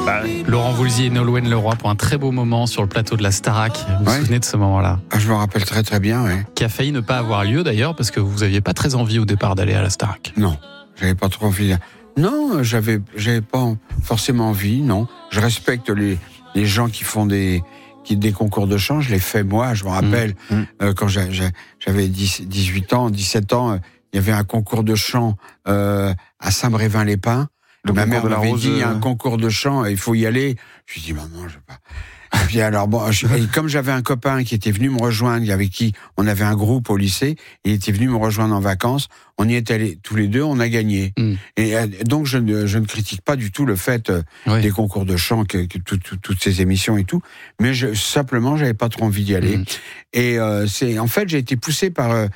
Laurent Voulzy et Nolwenn Leroy pour un très beau moment sur le plateau de la Starac. Vous vous souvenez de ce moment-là ? Je me rappelle très très bien, oui. Qui a failli ne pas avoir lieu d'ailleurs, parce que vous n'aviez pas très envie au départ d'aller à la Starac. Non, j'avais pas trop envie. Non, j'avais pas forcément envie, non. Je respecte les gens qui font des concours de chant, je l'ai fait moi, je me rappelle, quand j'avais 18 ans, 17 ans, il y avait un concours de chant à Saint-Brévin-les-Pins. Ma mère m'avait dit, il y a un concours de chant, il faut y aller. Je lui ai dit, maman, je vais pas. Et puis alors, et comme j'avais un copain qui était venu me rejoindre, avec qui on avait un groupe au lycée, il était venu me rejoindre en vacances, on y est allés tous les deux, on a gagné. Et donc je ne critique pas du tout le fait des concours de chant, que toutes ces émissions et tout, mais simplement j'avais pas trop envie d'y aller. Et en fait j'ai été poussé par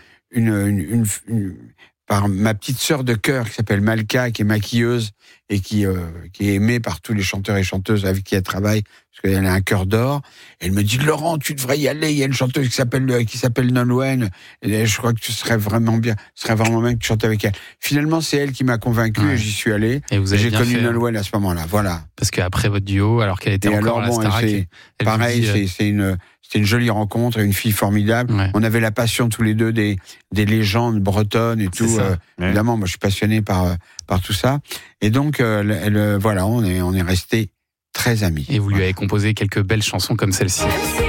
par ma petite sœur de cœur qui s'appelle Malka, qui est maquilleuse et qui est aimée par tous les chanteurs et chanteuses avec qui elle travaille, parce qu'elle a un cœur d'or. Elle me dit, Laurent, tu devrais y aller, il y a une chanteuse qui s'appelle Nolwenn, et je crois que ce serait vraiment bien que tu chantes avec elle. Finalement, c'est elle qui m'a convaincu et j'y suis allé. Et j'ai connu Nolwenn à ce moment-là, voilà. Parce qu'après votre duo, alors qu'elle était encore à la Starac, pareil, c'était une jolie rencontre, une fille formidable. Ouais. On avait la passion tous les deux des légendes bretonnes et tout. Évidemment, moi je suis passionné par tout ça. Et donc, voilà, on est restés très amis. Et vous lui avez composé quelques belles chansons comme celle-ci.